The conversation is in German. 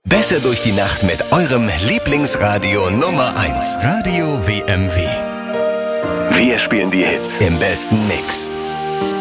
Besser durch die Nacht mit eurem Lieblingsradio Nummer 1. Radio WMW. Wir spielen die Hits im besten Mix.